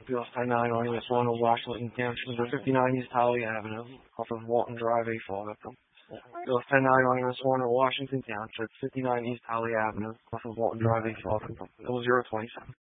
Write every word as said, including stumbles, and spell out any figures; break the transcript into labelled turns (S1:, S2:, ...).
S1: U S ten nine on U S one of Washington Township, fifty-nine East Holly Avenue, off of Walton Drive, A four. U S ten nine on U S one of Washington Township, fifty-nine East Holly Avenue, off of Walton Drive, A four. It was zero twenty-seven.